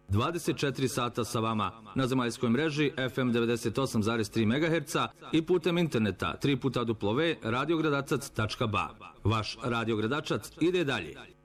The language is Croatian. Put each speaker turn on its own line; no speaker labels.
24 sata sa vama na zemaljskoj mreži FM 98,3 MHz i putem interneta www.radiogradacac.ba. Vaš radiogradačac ide dalje.